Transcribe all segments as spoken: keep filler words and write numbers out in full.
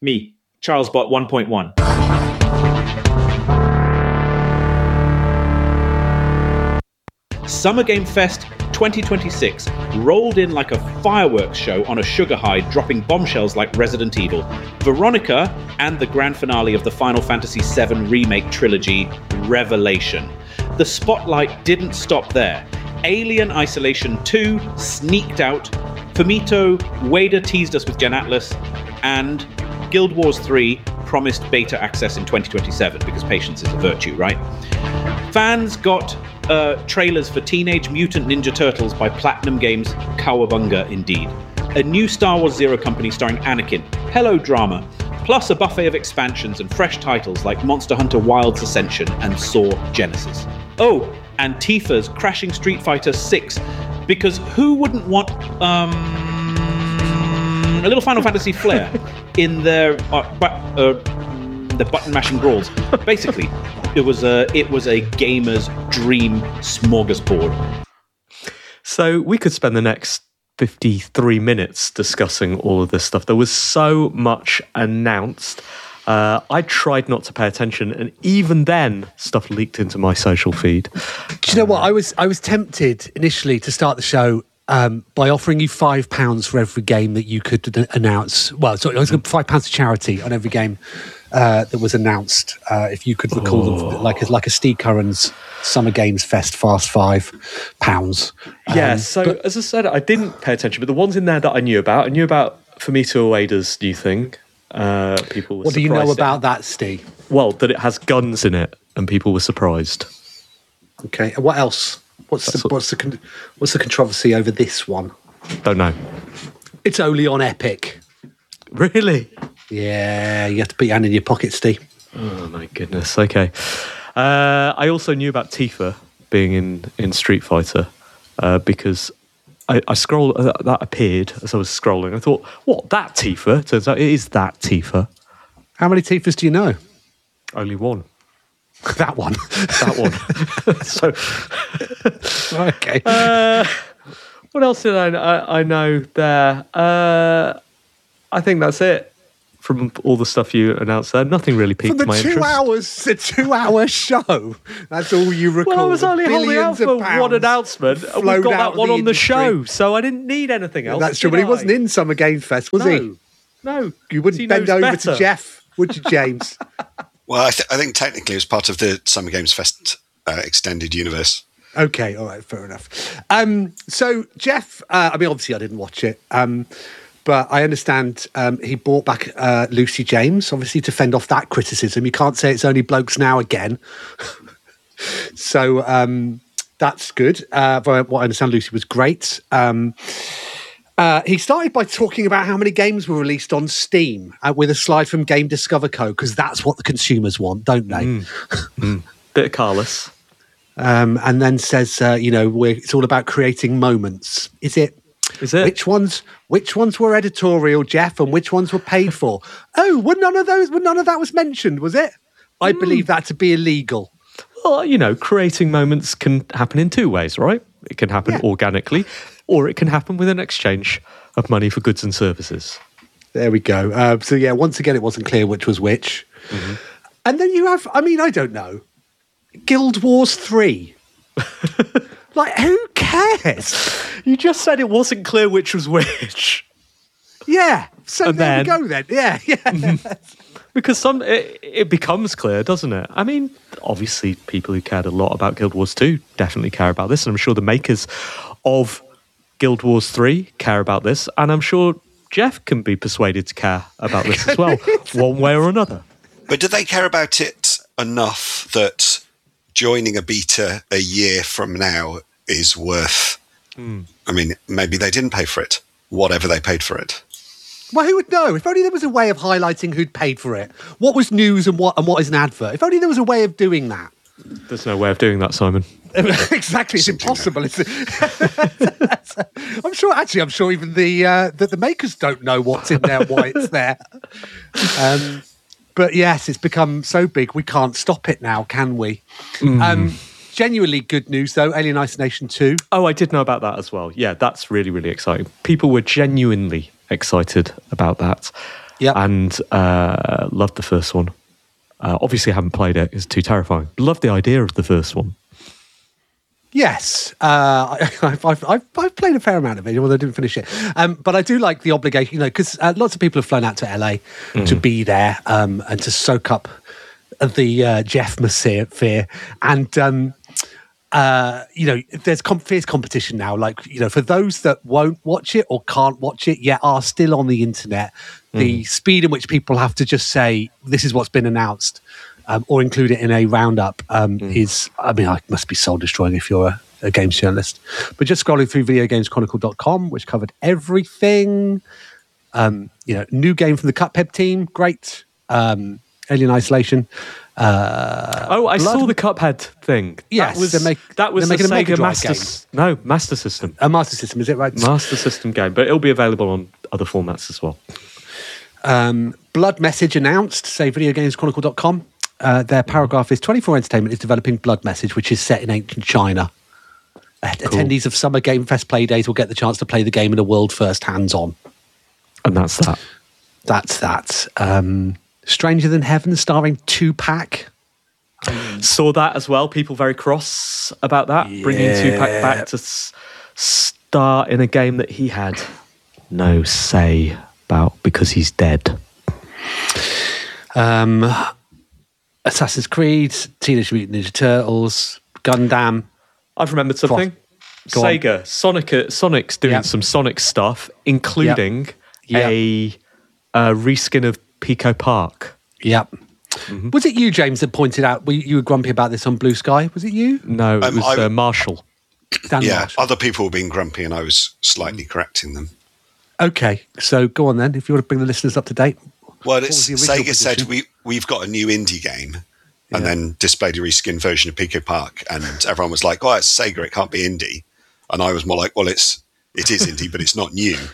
Me, CharlesBot one point one. Summer Game Fest twenty twenty-six rolled in like a fireworks show on a sugar high, dropping bombshells like Resident Evil, Veronica, and the grand finale of the Final Fantasy seven Remake trilogy, Revelation. The spotlight didn't stop there. Alien Isolation two sneaked out, Fumito Ueda teased us with Gen Atlas, and Guild Wars three promised beta access in twenty twenty-seven, because patience is a virtue, right? Fans got uh, trailers for Teenage Mutant Ninja Turtles by Platinum Games, Cowabunga indeed. A new Star Wars Zero company starring Anakin, Hello Drama, plus a buffet of expansions and fresh titles like Monster Hunter Wilds Ascension and Saw Genesis. Oh, and Tifa's crashing Street Fighter six, because who wouldn't want um, a little Final Fantasy flair in their uh, but, uh, the button mashing brawls? Basically, it was a it was a gamer's dream smorgasbord. So we could spend the next fifty-three minutes discussing all of this stuff. There was so much announced. Uh, I tried not to pay attention, and even then, stuff leaked into my social feed. Do you know what? I was I was tempted initially to start the show um, by offering you five pounds for every game that you could d- announce. Well, sorry, I was going to five pounds to charity on every game uh, that was announced. Uh, if you could recall oh. them, like a, like a Steve Curran's Summer Games Fest Fast Five pounds. Yeah. Um, so but, as I said, I didn't pay attention, but the ones in there that I knew about, I knew about Fumito Ueda's new thing. Uh, people were what do you know at. about that, Steve? Well, that it has guns in it, and people were surprised. Okay, and what else? What's That's the what, what's the con- what's the controversy over this one? Don't know. It's only on Epic. Really? Yeah, you have to put your hand in your pocket, Steve. Oh my goodness. Okay. Uh, I also knew about Tifa being in in Street Fighter uh, because. I, I scrolled, uh, that appeared as I was scrolling. I thought, what, that Tifa? Turns out it is that Tifa. How many Tifas do you know? Only one. That one. That one. so, okay. Uh, what else did I, I, I know there? Uh, I think that's it. From all the stuff you announced there, nothing really piqued From my the two interest. hours, the two-hour show. That's all you recall. Well, I was only holding out for one announcement, and we've got that one the on the industry. show, so I didn't need anything else. That's true, but he wasn't in Summer Games Fest, was no. he? No. You wouldn't he bend over better. to Jeff, would you, James? Well, I, th- I think technically it was part of the Summer Games Fest uh, extended universe. Okay, all right, fair enough. Um, so, Jeff, uh, I mean, obviously I didn't watch it, um, but I understand um, he brought back uh, Lucy James, obviously to fend off that criticism. You can't say it's only blokes now again. so um, that's good. Uh, but what I understand, Lucy was great. Um, uh, he started by talking about how many games were released on Steam uh, with a slide from Game Discover Code, because that's what the consumers want, don't they? Mm. mm. Bit of Carlos. Um, and then says, uh, you know, we're, it's all about creating moments. Is it? Is it? Which ones? Which ones were editorial, Jeff, and which ones were paid for? Oh, well, none of those. Well, none of that was mentioned, was it? I mm. believe that to be illegal. Well, you know, creating moments can happen in two ways, right? It can happen yeah. organically, or it can happen with an exchange of money for goods and services. There we go. Uh, so yeah, once again, it wasn't clear which was which. Mm-hmm. And then you have, I mean, I don't know, Guild Wars three. Like, who cares? You just said it wasn't clear which was which. Yeah. So and there then, we go then. Yeah. yeah. Because some it, it becomes clear, doesn't it? I mean, obviously, people who cared a lot about Guild Wars two definitely care about this. And I'm sure the makers of Guild Wars three care about this. And I'm sure Jeff can be persuaded to care about this as well, one way or another. But do they care about it enough that joining a beta a year from now is worth... Mm. I mean, maybe they didn't pay for it, whatever they paid for it. Well, who would know? If only there was a way of highlighting who'd paid for it. What was news and what and what is an advert? If only there was a way of doing that. There's no way of doing that, Simon. Exactly, it's impossible. It's, I'm sure. Actually, I'm sure even the uh, that the makers don't know what's in there, why it's there. Um, but yes, it's become so big we can't stop it now, can we? Mm. Um, genuinely good news though. Alien Isolation two. Oh, I did know about that as well. Yeah, that's really really exciting. People were genuinely excited about that. Yeah. And uh, loved the first one. Uh, obviously, I haven't played it. It's too terrifying. Loved the idea of the first one. Yes, uh, I, I've, I've, I've, I've played a fair amount of it, although I didn't finish it. Um, but I do like the obligation, you know, because uh, lots of people have flown out to L A mm. to be there um, and to soak up the uh, Jeff fear. And, um, uh, you know, there's com- fierce competition now. Like, you know, for those that won't watch it or can't watch it yet are still on the internet, mm. the speed in which people have to just say, this is what's been announced. Um, or include it in a roundup um, mm. is, I mean, it must be soul destroying if you're a, a games journalist. But just scrolling through video games chronicle dot com, which covered everything. Um, you know, new game from the Cuphead team, great. Um, Alien Isolation. Uh, oh, I Blood. saw the Cuphead thing. Yes, that was, they're make, that was they're a making a Mega Sega Drive Master. game. S- no, Master System. A Master System, is it right? Master System game, but it'll be available on other formats as well. Um, Blood Message announced, say video games chronicle dot com. Uh, their paragraph is twenty-four Entertainment is developing Blood Message, which is set in ancient China. Uh, cool. Attendees of Summer Game Fest Play Days will get the chance to play the game in a world first, hands-on. And that's that. That's that. Um, Stranger Than Heaven, starring Tupac. Saw that as well. People very cross about that. Yeah. Bringing Tupac back to s- star in a game that he had no say about because he's dead. Um... Assassin's Creed, Teenage Mutant Ninja Turtles, Gundam. I've remembered something. Go Sega, on. Sonic, uh, Sonic's doing Yep. some Sonic stuff, including Yep. a, a reskin of Pico Park. Yep. Mm-hmm. Was it you, James, that pointed out, were you, you were grumpy about this on Blue Sky? Was it you? No, it Um, was I- uh, Marshall. Dan yeah, Marshall. other people were being grumpy and I was slightly correcting them. Okay, so go on then, if you want to bring the listeners up to date. Well, What it's, was the original Sega said position? we, we've got a new indie game and Yeah. then displayed a reskin version of Pico Park. And everyone was like, oh, it's Sega, it can't be indie. And I was more like, well, it's, it is indie, but it's not new.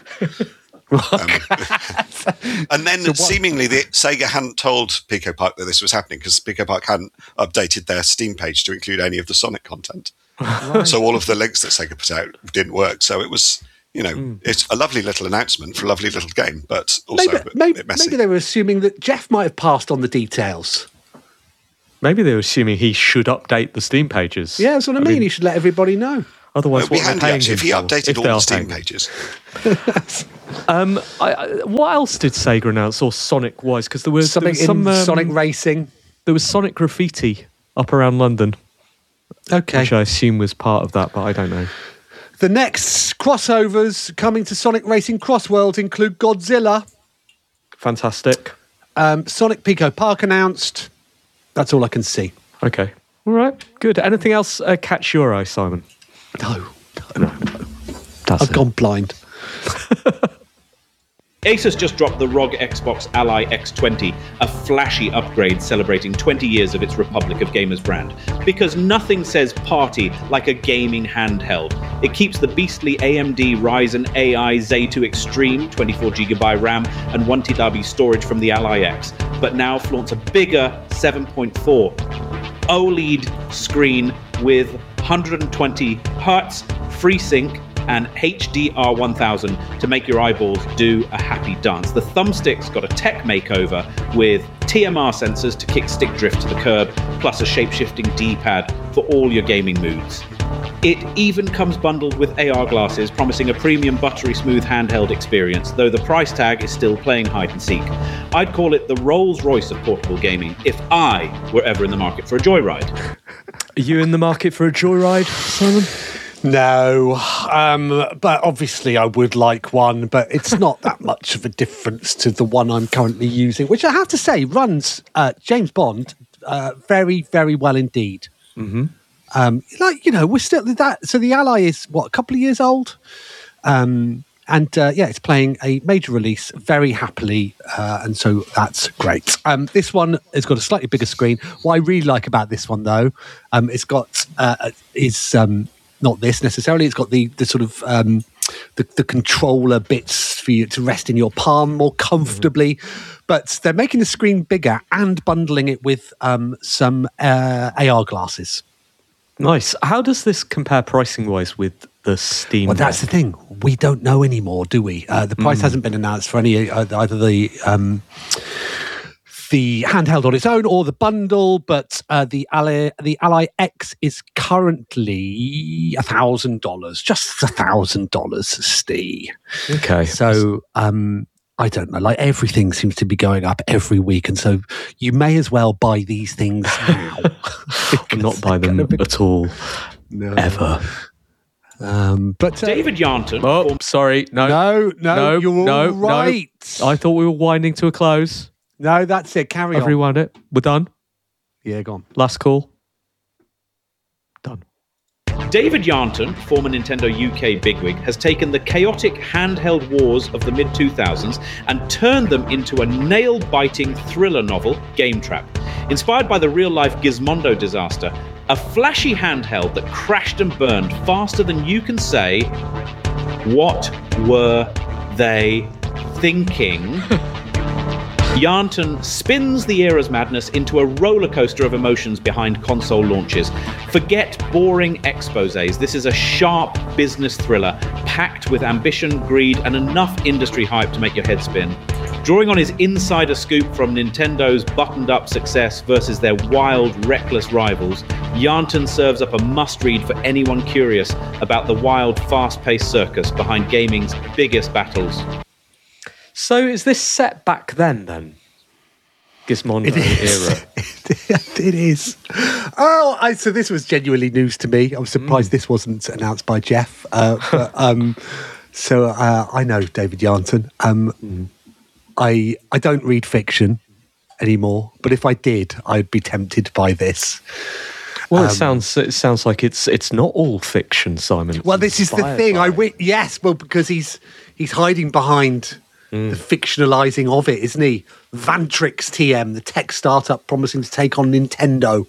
um, and then So what- seemingly the, Sega hadn't told Pico Park that this was happening because Pico Park hadn't updated their Steam page to include any of the Sonic content. Right. So all of the links that Sega put out didn't work. So it was, you know, Mm. it's a lovely little announcement for a lovely little game, but also Maybe, a bit, maybe, bit messy. maybe they were assuming that Jeff might have passed on the details. Maybe they were assuming he should update the Steam pages. Yeah, that's what I mean. He should let everybody know. Otherwise, It would be what are they handy paying actually him if he for? updated If all they the are Steam paying him. pages. Um, I, I, what else did Sega announce, or Sonic-wise? Because there was, Something there was some in um, Sonic Racing. There was Sonic graffiti up around London, Okay. which I assume was part of that, but I don't know. The next crossovers coming to Sonic Racing Cross Worlds include Godzilla, Fantastic. um, Sonic Pico Park announced. That's all I can see. Okay. All right. Good. Anything else uh, catch your eye, Simon? No, No. That's I've it. gone blind. Asus just dropped the R O G Xbox Ally X twenty, a flashy upgrade celebrating twenty years of its Republic of Gamers brand. Because nothing says party like a gaming handheld. It keeps the beastly A M D Ryzen A I Z two Extreme, twenty-four gigabyte RAM, and one terabyte storage from the Ally X, but now flaunts a bigger seven point four OLED screen with one hundred twenty hertz, FreeSync, and H D R one thousand to make your eyeballs do a happy dance. The thumbstick's got a tech makeover with T M R sensors to kick stick drift to the curb, plus a shape-shifting D-pad for all your gaming moods. It even comes bundled with A R glasses, promising a premium buttery smooth handheld experience, though the price tag is still playing hide and seek. I'd call it the Rolls-Royce of portable gaming if I were ever in the market for a joyride. Are you in the market for a joyride, Simon? No, um, but obviously I would like one, but it's not that much of a difference to the one I'm currently using, which I have to say runs uh, James Bond uh, very, very well indeed. Mm-hmm. Um, like, you know, we're still that. So the Ally is what, a couple of years old, um, and uh, yeah, it's playing a major release very happily, uh, and so that's great. Um, this one has got a slightly bigger screen. What I really like about this one, though, um, it's got uh, is. Um, Not this necessarily. It's got the the sort of um, the, the controller bits for you to rest in your palm more comfortably, mm-hmm. but they're making the screen bigger and bundling it with um, some uh, A R glasses. Nice. How does this compare pricing-wise with the Steam Well, that's the Deck. thing. We don't know anymore, do we? Uh, the price mm. hasn't been announced for any uh, either the um, the handheld on its own or the bundle, but uh, the Ally the Ally X is currently a thousand dollars, just a thousand dollars, Steve. Okay, so. Um, I don't know, like everything seems to be going up every week. And so you may as well buy these things now. Not buy them be- at all, no. ever. Um, but uh, David Yarnton. Oh, sorry. No, no, no, no you're no, all right. No. I thought we were winding to a close. No, that's it. Carry I've on. rewound it. We're done. Yeah, go on. Last call. Done. David Yarnton, former Nintendo U K bigwig, has taken the chaotic handheld wars of the mid two thousands and turned them into a nail-biting thriller novel, Game Trap. Inspired by the real-life Gizmondo disaster, a flashy handheld that crashed and burned faster than you can say, what were they thinking? Yarnton spins the era's madness into a roller coaster of emotions behind console launches. Forget boring exposés. This is a sharp business thriller packed with ambition, greed, and enough industry hype to make your head spin. Drawing on his insider scoop from Nintendo's buttoned-up success versus their wild, reckless rivals, Yarnton serves up a must-read for anyone curious about the wild, fast-paced circus behind gaming's biggest battles. So is this set back then, then? Gizmondo it is. era? It is. Oh, I, so this was genuinely news to me. I was surprised mm. this wasn't announced by Jeff. Uh, but, um, so uh, I know David Yarnton. Um, mm. I I don't read fiction anymore, but if I did, I'd be tempted by this. Well, um, it sounds it sounds like it's it's not all fiction, Simon. Well, this is the thing. I wi- yes, well, because he's he's hiding behind mm. the fictionalizing of it, isn't he? Vantrix T M, the tech startup promising to take on Nintendo.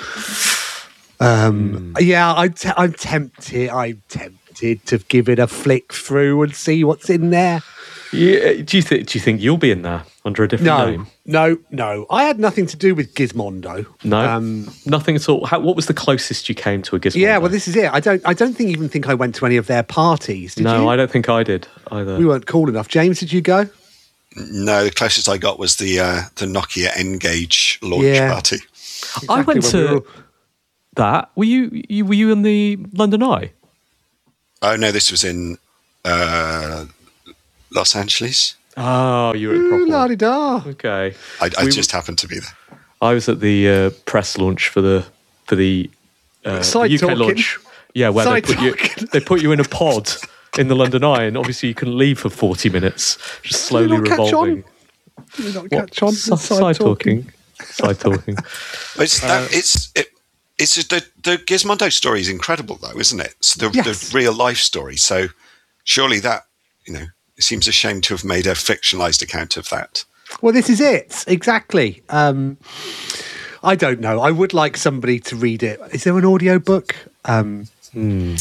Um, mm. Yeah, I'm, t- I'm tempted. I'm tempted to give it a flick through and see what's in there. Yeah, do you think? Do you think you'll be in there under a different no, name? No, no. I had nothing to do with Gizmondo. No, um, nothing at all. How, what was the closest you came to a Gizmondo? Yeah, well, this is it. I don't. I don't think even think I went to any of their parties. Did no, you? I don't think I did either. We weren't cool enough. James, did you go? No, the closest I got was the uh, the Nokia N-Gage launch yeah. party. Exactly I went to we were... that. Were you, you? Were you in the London Eye? Oh no, this was in uh, Los Angeles. Oh, you were at the proper la di da. Okay, I, I we just were, happened to be there. I was at the uh, press launch for the for the, uh, the U K talking. launch. Yeah, where Side they put talking. you they put you in a pod in the London Eye, and obviously you can leave for forty minutes, just slowly Did you not revolving. Catch on? Did you not catch on? Side, side talking. talking. Side talking. It's that. Uh, it's it. It's just the the Gizmondo story is incredible, though, isn't it? It's the, yes. the real life story. So surely that, you know, it seems a shame to have made a fictionalized account of that. Well, this is it exactly. Um, I don't know. I would like somebody to read it. Is there an audio book? Um, hmm.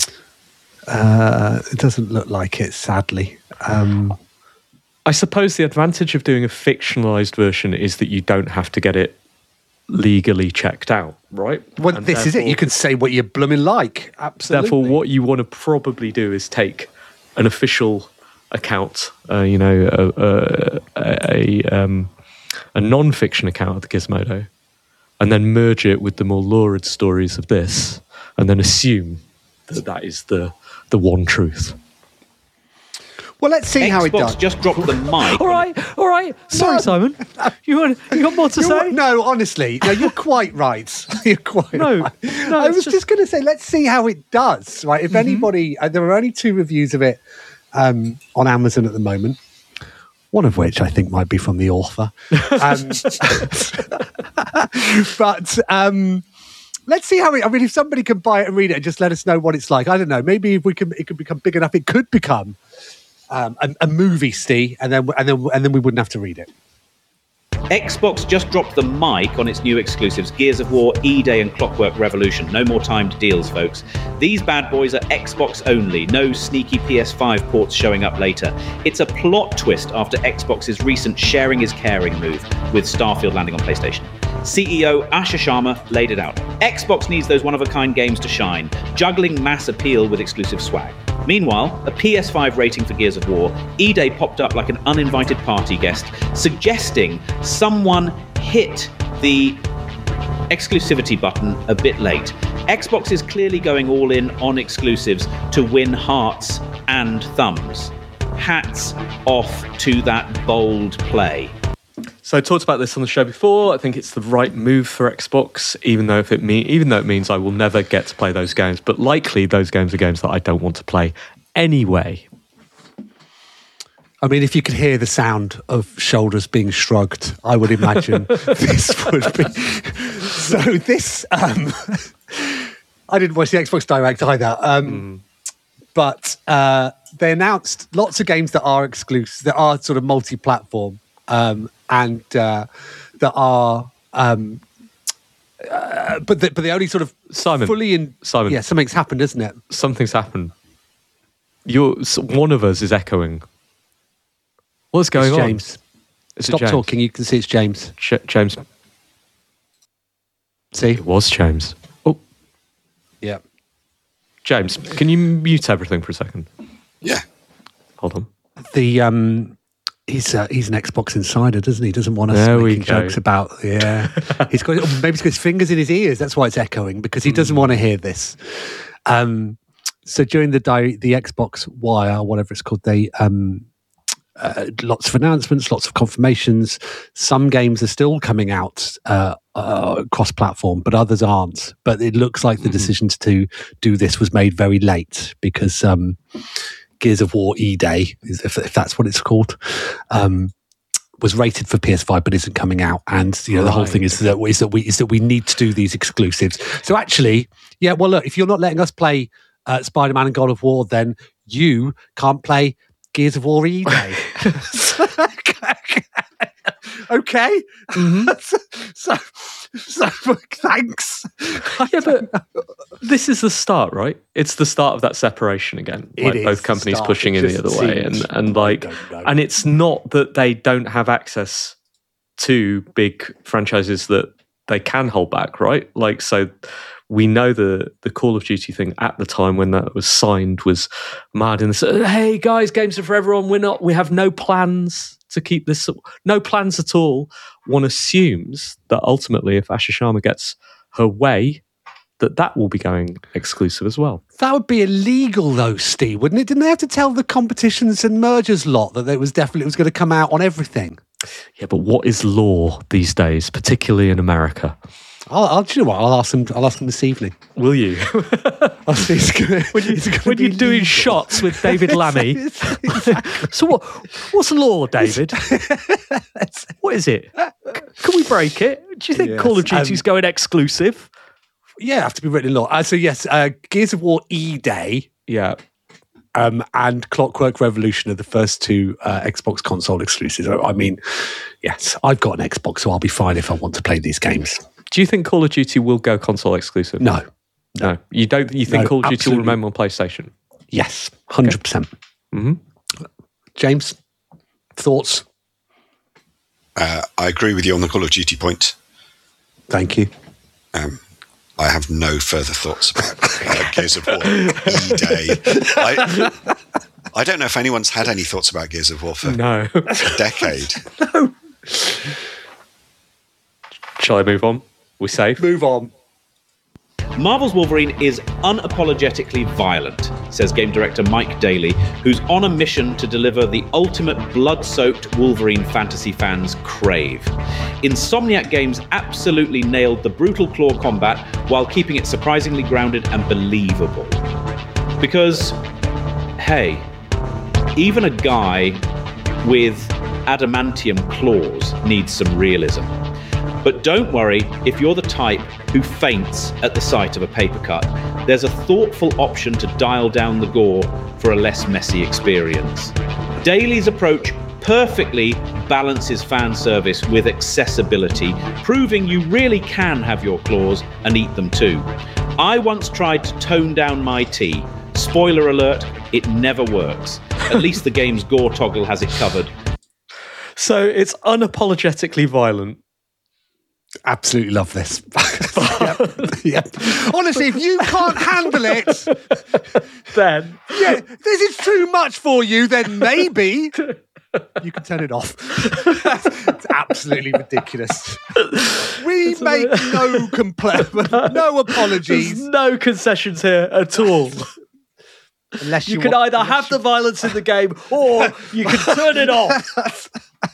uh, it doesn't look like it, sadly. Um, I suppose the advantage of doing a fictionalized version is that you don't have to get it legally checked out, right? Well, and this is it. You can say what you're blooming like. Absolutely. Therefore, what you want to probably do is take an official account, uh, you know, a, a, a, um, a non-fiction account of the Gizmodo, and then merge it with the more lurid stories of this, and then assume that that is the the one truth. Well, let's see Xbox how it does. Just dropped the mic. all right, all right. Sorry, no. Simon. You want, you got more to you're, say? No, honestly, no. You're quite right. You're quite no, right. No, I was just, just going to say, let's see how it does. Right? If mm-hmm. anybody, uh, there are only two reviews of it um, on Amazon at the moment. One of which I think might be from the author. Um, but um, let's see how it. I mean, if somebody can buy it and read it and just let us know what it's like. I don't know. Maybe if we can, it could become big enough. It could become. Um, a, a movie, Steve, and then and then and then we wouldn't have to read it. Xbox just dropped the mic on its new exclusives, Gears of War, E-Day and Clockwork Revolution. No more timed deals, folks. These bad boys are Xbox only. No sneaky P S five ports showing up later. It's a plot twist after Xbox's recent sharing is caring move with Starfield landing on PlayStation. C E O Asher Sharma laid it out. Xbox needs those one-of-a-kind games to shine, juggling mass appeal with exclusive swag. Meanwhile, a P S five rating for Gears of War, E-Day popped up like an uninvited party guest, suggesting someone hit the exclusivity button a bit late. Xbox is clearly going all in on exclusives to win hearts and thumbs. Hats off to that bold play. So I talked about this on the show before. I think it's the right move for Xbox, even though if it mean, even though it means I will never get to play those games. But likely those games are games that I don't want to play anyway. I mean, if you could hear the sound of shoulders being shrugged, I would imagine this would be. So this, um, I didn't watch the Xbox Direct either, um, mm. but uh, they announced lots of games that are exclusive, that are sort of multi-platform. Um, and uh, that are, um, uh, but the, but they only sort of Simon, fully in. Simon, yeah, something's happened, isn't it? Something's happened. You're one of us is echoing. What's going it's on? James, is stop James? talking. You can see it's James. Ch- James, see, it was James. Oh, yeah. James, can you mute everything for a second? Yeah. Hold on. The um. He's uh, he's an Xbox insider, doesn't he? He doesn't want us there making jokes about. Yeah, he's got maybe he's got his fingers in his ears. That's why it's echoing, because he doesn't mm. want to hear this. Um, so during the di- the Xbox Wire, whatever it's called, they um, uh, lots of announcements, lots of confirmations. Some games are still coming out uh, uh, cross-platform, but others aren't. But it looks like the mm. decision to do this was made very late because. Um, Gears of War E-Day, if, if that's what it's called, um, was rated for P S five but isn't coming out. And you know right. the whole thing is that is that we is that we need to do these exclusives. So actually, yeah, well, look, if you're not letting us play uh, Spider-Man and God of War, then you can't play Gears of War E-Day. Okay. Mm-hmm. so, so, thanks. Yeah, but this is the start, right? It's the start of that separation again. It like is both companies start. pushing It in the other way, and and like, and it's not that they don't have access to big franchises that they can hold back, right? Like, so we know the the Call of Duty thing at the time when that was signed was mad and said, "Hey guys, games are for everyone. We're not. We have no plans." To keep this, no plans at all. One assumes that ultimately, if Asher Sharma gets her way, that that will be going exclusive as well. That would be illegal, though, Steve, wouldn't it? Didn't they have to tell the competitions and mergers lot that it was definitely it was going to come out on everything? Yeah, but what is law these days, particularly in America? I'll, I'll, do you know what? I'll ask him. I'll ask him this evening. Will you? I'll see. It's gonna, when you, it's when you're doing legal. shots with David Lammy. So what? What's law, David? What is it? Can we break it? Do you think yes. Call of Duty's um, going exclusive? Yeah, have to be written in law. Uh, so yes, uh, Gears of War E-Day. Yeah. Um, and Clockwork Revolution are the first two uh, Xbox console exclusives. I mean, yes, I've got an Xbox, so I'll be fine if I want to play these games. Do you think Call of Duty will go console exclusive? No. No. You don't you think no, Call of Duty absolutely. will remain on PlayStation? Yes, one hundred percent. Okay. Mm-hmm. James, thoughts? Uh, I agree with you on the Call of Duty point. Thank you. Um, I have no further thoughts about uh, Gears of War E-Day. I, I don't know if anyone's had any thoughts about Gears of War for no. a decade. No. Shall I move on? We're safe? Move on. Marvel's Wolverine is unapologetically violent, says game director Mike Daly, who's on a mission to deliver the ultimate blood-soaked Wolverine fantasy fans crave. Insomniac Games absolutely nailed the brutal claw combat while keeping it surprisingly grounded and believable. Because, hey, even a guy with adamantium claws needs some realism. But don't worry if you're the type who faints at the sight of a paper cut. There's a thoughtful option to dial down the gore for a less messy experience. Daly's approach perfectly balances fan service with accessibility, proving you really can have your claws and eat them too. I once tried to tone down my tea. Spoiler alert, it never works. At least the game's gore toggle has it covered. So it's unapologetically violent. Absolutely love this. yep. Yep. Honestly, if you can't handle it, then yeah, this is too much for you, then maybe you can turn it off. It's absolutely ridiculous. We make no compl- no apologies. There's no concessions here at all. Unless you, You can want, either have the violence in the game or you can turn it off.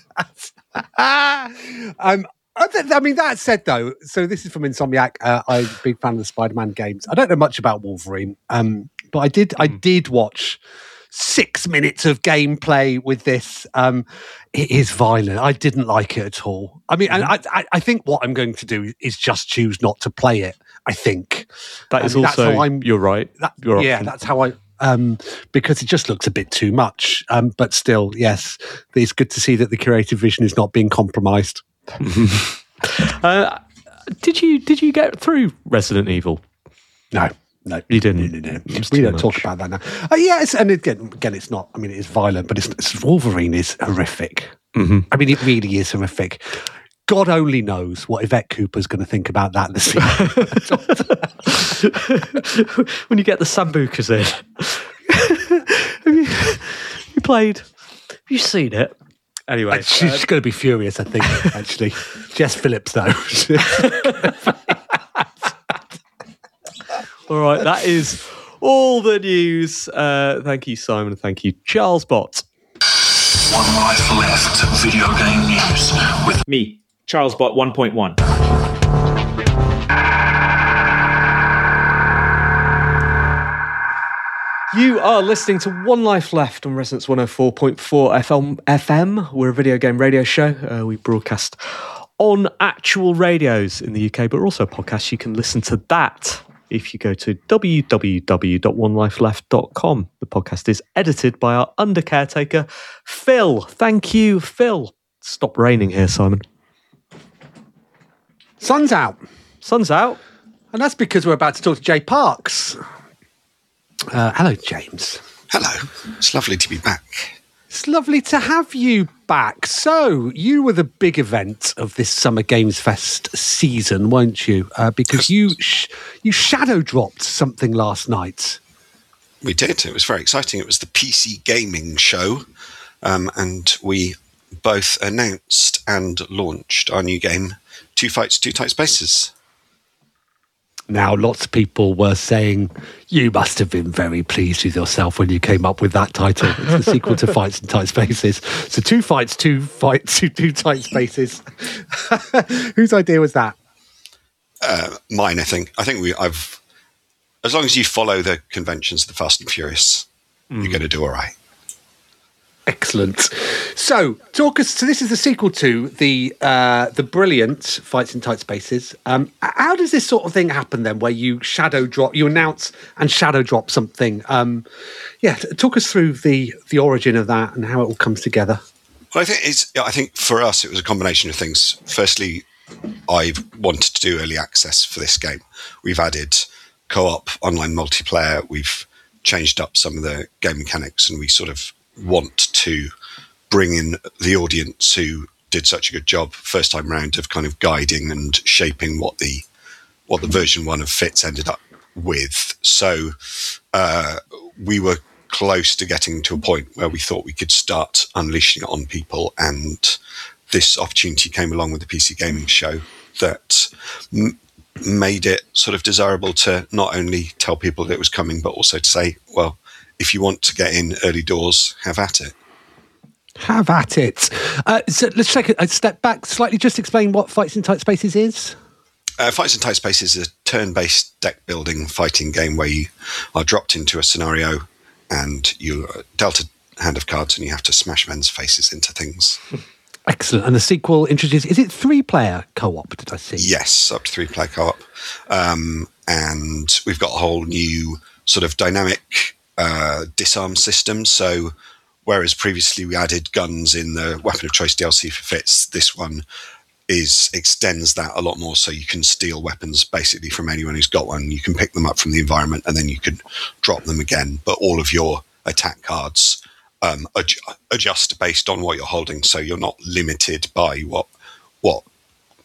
um, I mean, that said, though, so this is from Insomniac. Uh, I'm a big fan of the Spider-Man games. I don't know much about Wolverine, um, but I did. Mm. I did watch six minutes of gameplay with this. Um, it is violent. I didn't like it at all. I mean, mm. and I, I, I think what I'm going to do is just choose not to play it. I think that is I mean, also. That's how I'm, you're right. That, you're yeah, option. That's how I. Um, because it just looks a bit too much. Um, but still, yes, it's good to see that the creative vision is not being compromised. uh, did you did you get through Resident Evil? No, no, you didn't. No, no, no. We don't much. talk about that now. Uh, yes, and again, again, it's not. I mean, it is violent, but it's, it's Wolverine is horrific. Mm-hmm. I mean, it really is horrific. God only knows what Yvette Cooper's going to think about that in the scene. When you get the Sambucas in. have, you, have you played? Have you seen it? Anyway. Uh, she's um, going to be furious, I think, actually. Jess Phillips, though. All right, that is all the news. Uh, thank you, Simon. Thank you, Charles Bott. One Life Left video game news with me. Charles Bott one point one. You are listening to One Life Left on Resonance one oh four point four F M. We're a video game radio show. Uh, we broadcast on actual radios in the U K, but we're also a podcast. You can listen to that if you go to w w w dot one life left dot com. The podcast is edited by our under caretaker, Phil. Thank you, Phil. Stop raining here, Simon. Sun's out. Sun's out. And that's because we're about to talk to Jay Parks. Uh, hello, James. Hello. It's lovely to be back. It's lovely to have you back. So, you were the big event of this Summer Games Fest season, weren't you? Uh, because you sh- you shadow dropped something last night. We did. It was very exciting. It was the P C Gaming Show. Um, and we both announced and launched our new game, Two Fights, Two Tight Spaces. Now, lots of people were saying, you must have been very pleased with yourself when you came up with that title. It's the sequel to Fights in Tight Spaces. So two fights, two fights, two, two tight spaces. Whose idea was that? Uh, mine, I think. I think we. I've. As long as you follow the conventions of the Fast and Furious, mm. you're going to do all right. Excellent. So, talk us. So, this is the sequel to the uh, the brilliant Fights in Tight Spaces. Um, how does this sort of thing happen then, where you shadow drop, you announce and shadow drop something? Um, yeah, talk us through the the origin of that and how it all comes together. Well, I think it's. I think for us, it was a combination of things. Firstly, I've wanted to do early access for this game. We've added co-op online multiplayer. We've changed up some of the game mechanics, and we sort of want to bring in the audience who did such a good job first time round of kind of guiding and shaping what the what the version one of Fitz ended up with. So uh, we were close to getting to a point where we thought we could start unleashing it on people, and this opportunity came along with the P C Gaming Show that m- made it sort of desirable to not only tell people that it was coming, but also to say, well, if you want to get in early doors, have at it. Have at it. Uh, so let's take a step back slightly. Just explain what Fights in Tight Spaces is. Uh, Fights in Tight Spaces is a turn-based deck-building fighting game where you are dropped into a scenario and you're dealt a hand of cards and you have to smash men's faces into things. Excellent. And the sequel introduces, is it three-player co-op, did I see? Yes, up to three-player co-op. Um, and we've got a whole new sort of dynamic uh, disarm system. So whereas previously we added guns in the Weapon of Choice D L C for Fitz, this one is extends that a lot more, so you can steal weapons basically from anyone who's got one. You can pick them up from the environment and then you can drop them again. But all of your attack cards um, adj- adjust based on what you're holding, so you're not limited by what what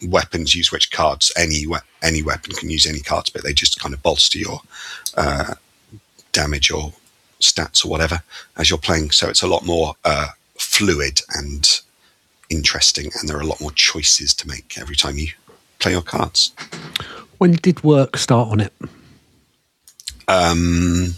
weapons use which cards. Any we- any weapon can use any cards, but they just kind of bolster your uh, damage or stats or whatever as you're playing. So it's a lot more uh, fluid and interesting, and there are a lot more choices to make every time you play your cards. When did work start on it? Um,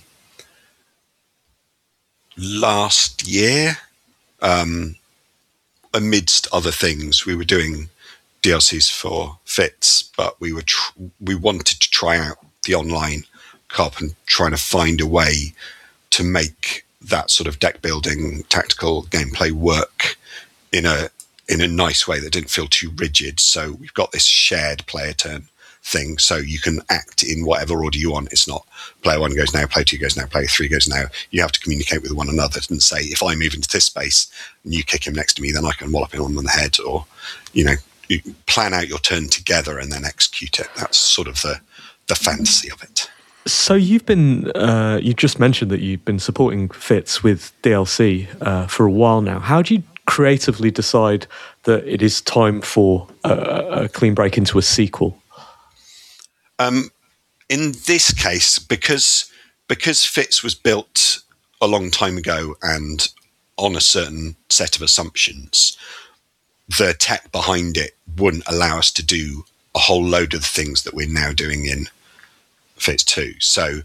last year, um, amidst other things, we were doing D L Cs for Fitz, but we were tr- we wanted to try out the online co-op and trying to find a way to make that sort of deck building, tactical gameplay work in a in a nice way that didn't feel too rigid. So we've got this shared player turn thing, so you can act in whatever order you want. It's not player one goes now, player two goes now, player three goes now. You have to communicate with one another and say, if I move into this space and you kick him next to me, then I can wallop him on the head, or, you know, you plan out your turn together and then execute it. That's sort of the the fantasy of it. So you've been, uh, you just mentioned that you've been supporting Fitz with D L C uh, for a while now. How do you creatively decide that it is time for a, a clean break into a sequel? Um, in this case, because because Fitz was built a long time ago and on a certain set of assumptions, the tech behind it wouldn't allow us to do a whole load of the things that we're now doing in Fitz two. So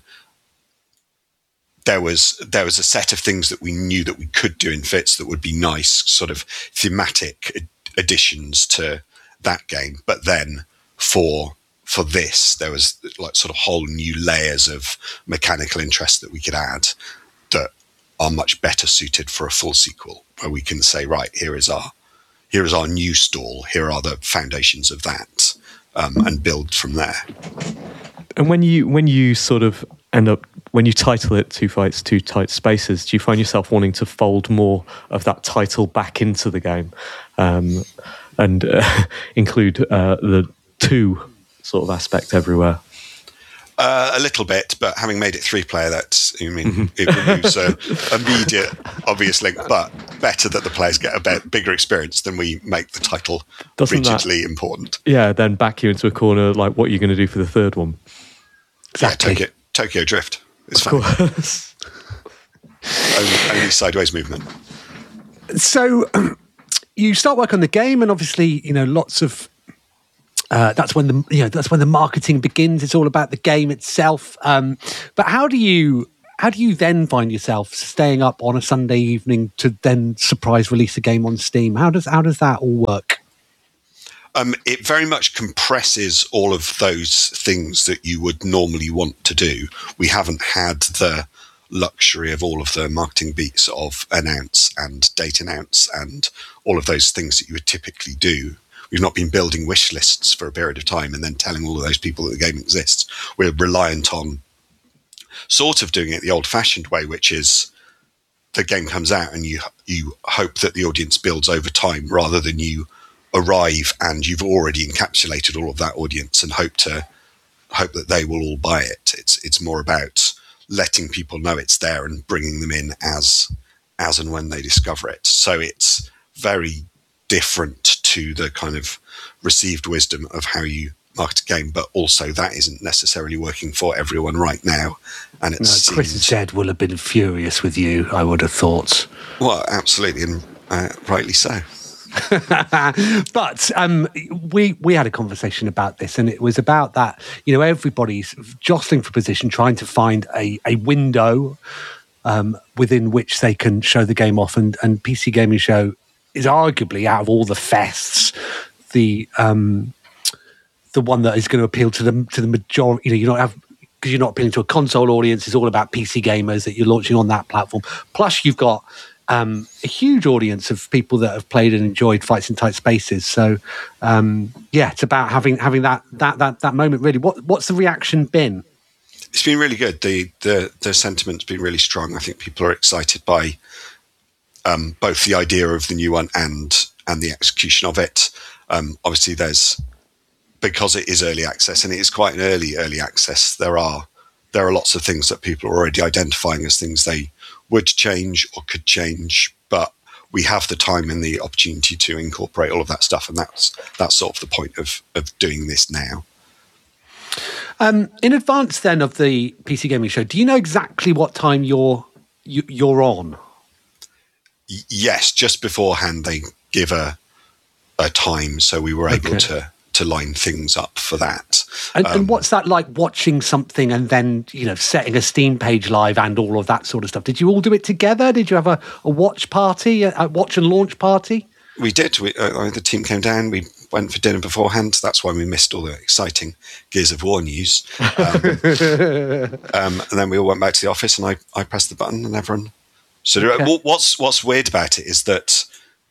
there was there was a set of things that we knew that we could do in Fitz that would be nice, sort of thematic ad- additions to that game. But then for for this, there was like sort of whole new layers of mechanical interest that we could add that are much better suited for a full sequel, where we can say, right, here is our here is our new stall, here are the foundations of that, um, and build from there. And when you when you sort of end up, when you title it Two Fights, Two Tight Spaces, do you find yourself wanting to fold more of that title back into the game, um, and uh, include uh, the two sort of aspect everywhere? Uh, a little bit, but having made it three-player, that's, I mean, mm-hmm. it removes a immediate, obvious link, but better that the players get a bit bigger experience than we make the title Doesn't rigidly that, important. Yeah, then back you into a corner, like, what are you going to do for the third one? Exactly. Yeah, Tokyo, Tokyo Drift. It's of funny. course. only, only sideways movement. So um, you start work on the game, and obviously, you know, lots of Uh, that's when the you know that's when the marketing begins. It's all about the game itself. Um, but how do you how do you then find yourself staying up on a Sunday evening to then surprise release a game on Steam? How does how does that all work? Um, it very much compresses all of those things that you would normally want to do. We haven't had the luxury of all of the marketing beats of announce and date announce and all of those things that you would typically do. We've not been building wish lists for a period of time and then telling all of those people that the game exists. We're reliant on sort of doing it the old-fashioned way, which is the game comes out and you you hope that the audience builds over time, rather than you arrive and you've already encapsulated all of that audience and hope to hope that they will all buy it. It's it's more about letting people know it's there and bringing them in as as and when they discover it. So it's very different to the kind of received wisdom of how you market a game, but also that isn't necessarily working for everyone right now. And it's no, Chris Zed will have been furious with you, I would have thought. Well, absolutely, and uh, rightly so. But um, we we had a conversation about this, and it was about that, you know, everybody's jostling for position, trying to find a, a window um, within which they can show the game off, and, and P C Gaming Show is arguably, out of all the fests, the um, the one that is going to appeal to the to the majority. You know, you don't have because you're not appealing to a console audience. It's all about P C gamers that you're launching on that platform. Plus, you've got um, a huge audience of people that have played and enjoyed Fights in Tight Spaces. So, um, yeah, it's about having having that that that that moment. Really, what what's the reaction been? It's been really good. The the the sentiment's been really strong. I think people are excited by Um, both the idea of the new one and and the execution of it. Um, obviously, there's because it is early access, and it is quite an early early access. There are there are lots of things that people are already identifying as things they would change or could change. But we have the time and the opportunity to incorporate all of that stuff, and that's that's sort of the point of of doing this now. Um, in advance then of the P C Gaming Show, do you know exactly what time you're you, you're on? Y- yes, just beforehand they give a a time, so we were able Okay. to to line things up for that. And, Um, and what's that like, watching something and then, you know, setting a Steam page live and all of that sort of stuff? Did you all do it together? Did you have a, a watch party, a, a watch and launch party? We did. We, uh, the team came down. We went for dinner beforehand. That's why we missed all the exciting Gears of War news. Um, um, and then we all went back to the office, and I, I pressed the button, and everyone. So Okay. what- what's what's weird about it is that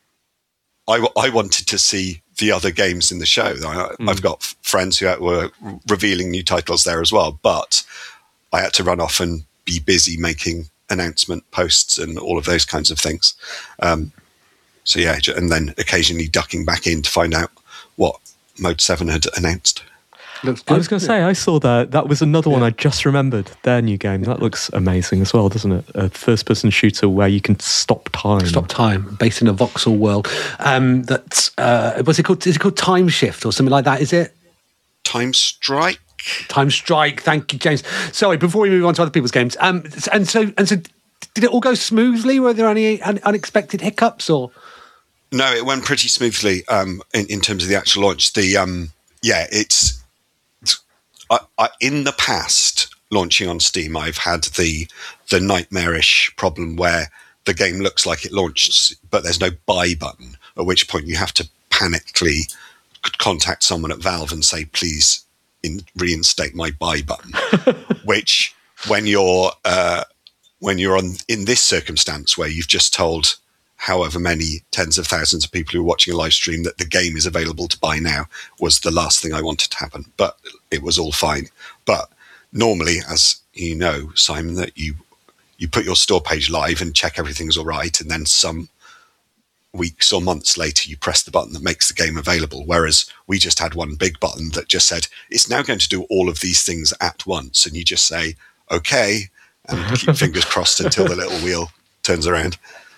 I, w- I wanted to see the other games in the show. I, I've got f- friends who were revealing new titles there as well, but I had to run off and be busy making announcement posts and all of those kinds of things. Um, so yeah, j- and then occasionally ducking back in to find out what Mode seven had announced. Looks I was going to say, I saw that. That was another one I just remembered. Their new game. That looks amazing as well, doesn't it? A first-person shooter where you can stop time. Stop Time, based in a voxel world. Um, that's uh, what's it called? Is it called Time Shift or something like that? Is it Time Strike? Time Strike? Thank you, James. Sorry, before we move on to other people's games, um, and so and so, did it all go smoothly? Were there any un- unexpected hiccups or? No, it went pretty smoothly um, in, in terms of the actual launch. The um, yeah, it's, it's I, I, in the past launching on Steam, I've had the the nightmarish problem where the game looks like it launched, but there's no buy button. At which point you have to panically c- contact someone at Valve and say, "Please in, reinstate my buy button." Which, when you're uh, when you're on in this circumstance where you've just told however many tens of thousands of people who are watching a live stream that the game is available to buy now, was the last thing I wanted to happen. But it was all fine. But normally, as you know, Simon, that you you put your store page live and check everything's all right, and then some weeks or months later you press the button that makes the game available. Whereas we just had one big button that just said, it's now going to do all of these things at once. And you just say, okay, and keep fingers crossed until the little wheel turns around.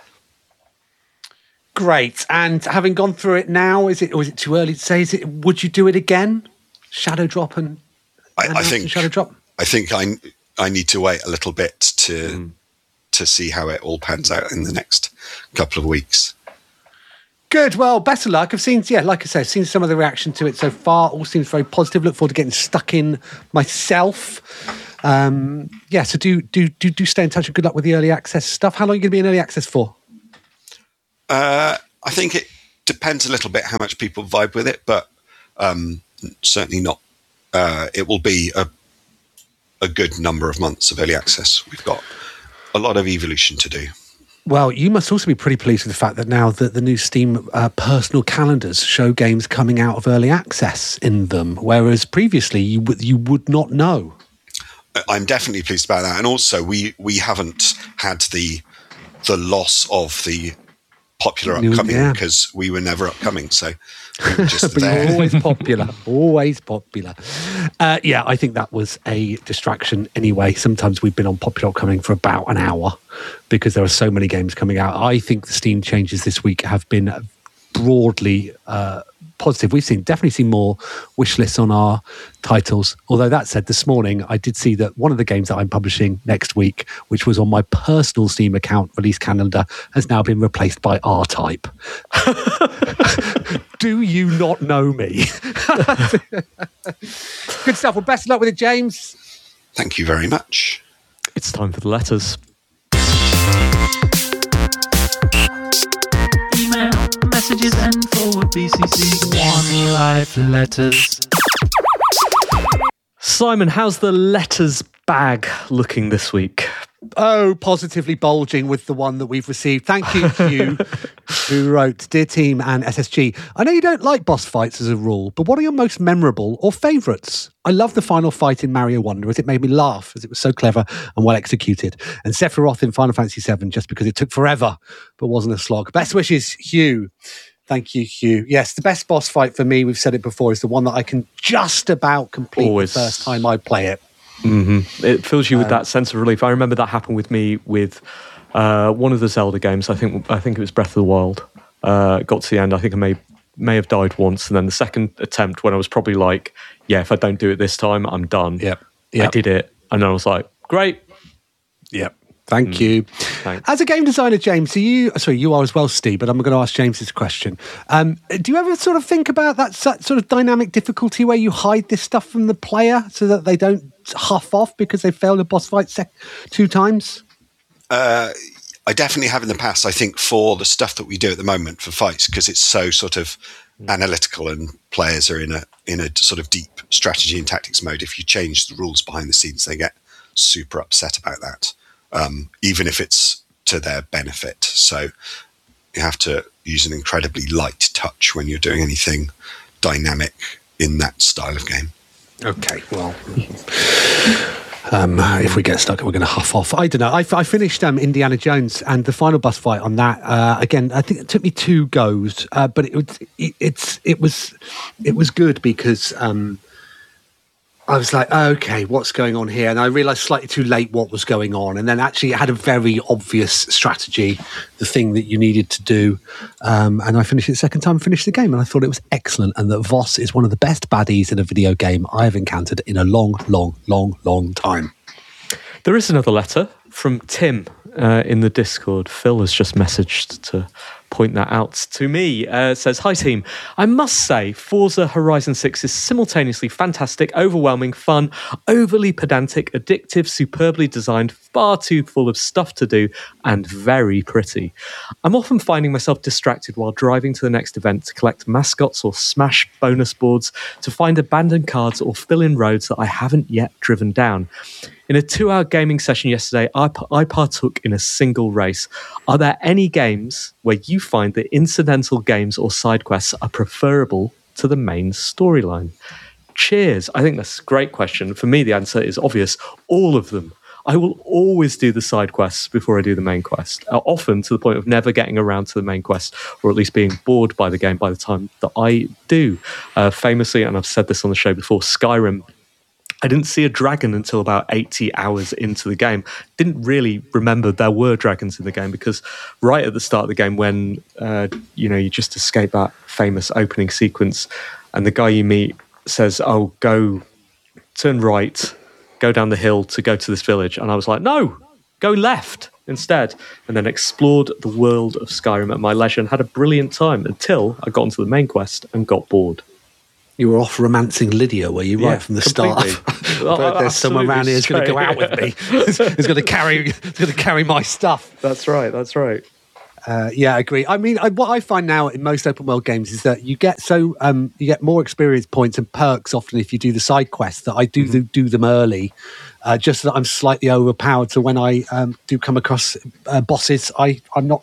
Great. And having gone through it now, is it or is it too early to say? Is it? Would you do it again? Shadow Drop and, I, and I think Shadow Drop. I think I I need to wait a little bit to mm. to see how it all pans out in the next couple of weeks. Good. Well, best of luck. I've seen, yeah, like I said, I've seen some of the reaction to it so far. All seems very positive. Look forward to getting stuck in myself. Um, yeah. So do do do do stay in touch and good luck with the early access stuff. How long are you going to be in early access for? Uh, I think it depends a little bit how much people vibe with it, but um, certainly not. Uh, it will be a a good number of months of early access. We've got a lot of evolution to do. Well, you must also be pretty pleased with the fact that now that the new Steam uh, personal calendars show games coming out of early access in them, whereas previously you would you would not know. I'm definitely pleased about that, and also we we haven't had the the loss of the popular New, upcoming yeah. because we were never upcoming, so we were just but there. you're always popular, always popular. Uh, yeah, I think that was a distraction anyway. Sometimes we've been on popular upcoming for about an hour because there are so many games coming out. I think the Steam changes this week have been broadly uh, positive. We've seen definitely seen more wish lists on our titles. Although that said, this morning I did see that one of the games that I'm publishing next week, which was on my personal Steam account release calendar, has now been replaced by R-Type. Do you not know me? Good stuff. Well, best of luck with it, James. Thank you very much. It's time for the letters. Email, messages, and forward B C C. One Life letters. Simon, how's the letters bag looking this week? Oh, positively bulging with the one that we've received. Thank you to you who wrote, Dear Team and S S G. I know you don't like boss fights as a rule, but what are your most memorable or favourites? I love the final fight in Mario Wonder as it made me laugh as it was so clever and well executed. And Sephiroth in Final Fantasy seven just because it took forever but wasn't a slog. Best wishes, Hugh. Thank you, Hugh. Yes, the best boss fight for me, we've said it before, is the one that I can just about complete Always. the first time I play it. Mm-hmm. It fills you with um, that sense of relief. I remember that happened with me with Uh, one of the Zelda games, I think I think it was Breath of the Wild, uh, got to the end. I think I may may have died once, and then the second attempt, when I was probably like, yeah, if I don't do it this time, I'm done. Yep. Yep. I did it, and then I was like, great. Yep. Thank mm. you. Thanks. As a game designer, James, are you, sorry, you are as well, Steve, but I'm going to ask James this question. Um, do you ever sort of think about that sort of dynamic difficulty where you hide this stuff from the player so that they don't huff off because they failed a boss fight sec- two times? Uh, I definitely have in the past. I think for the stuff that we do at the moment for fights, because it's so sort of mm. analytical and players are in a in a sort of deep strategy and tactics mode. If you change the rules behind the scenes, they get super upset about that. Um, even if it's to their benefit. So you have to use an incredibly light touch when you're doing anything dynamic in that style of game. Okay, well, um, if we get stuck, we're going to huff off. I don't know. I, I finished um, Indiana Jones, and the final boss fight on that. Uh, again, I think it took me two goes, uh, but it, it, it's it was it was good because. Um, I was like, oh, okay, what's going on here? And I realised slightly too late what was going on. And then actually it had a very obvious strategy, the thing that you needed to do. Um, and I finished it the second time, finished the game, and I thought it was excellent. And that Voss is one of the best baddies in a video game I have encountered in a long, long, long, long time. There is another letter from Tim uh, in the Discord. Phil has just messaged to point that out to me. Uh, says, hi team, I must say Forza Horizon six is simultaneously fantastic, overwhelming, fun, overly pedantic, addictive, superbly designed, far too full of stuff to do, and very pretty. I'm often finding myself distracted while driving to the next event to collect mascots or smash bonus boards, to find abandoned cards or fill in roads that I haven't yet driven down. In a two-hour gaming session yesterday, I, I partook in a single race. Are there any games where you find that incidental games or side quests are preferable to the main storyline? Cheers. I think that's a great question. For me, the answer is obvious. All of them. I will always do the side quests before I do the main quest, uh, often to the point of never getting around to the main quest, or at least being bored by the game by the time that I do. Uh, famously, and I've said this on the show before, Skyrim, I didn't see a dragon until about eighty hours into the game. Didn't really remember there were dragons in the game because right at the start of the game when uh, you know you just escape that famous opening sequence and the guy you meet says, oh, go, turn right, go down the hill to go to this village. And I was like, no, go left instead. And then explored the world of Skyrim at my leisure and had a brilliant time until I got into the main quest and got bored. You were off romancing Lydia, were you, yeah, right from the completely. start? But there's someone around here who's going to go out with me. Who's going to carry, going to carry my stuff. That's right. That's right. Uh, yeah, I agree. I mean, I, what I find now in most open world games is that you get so um, you get more experience points and perks often if you do the side quests. That I do mm-hmm. do them early, uh, just so that I'm slightly overpowered. So when I um, do come across uh, bosses, I I'm not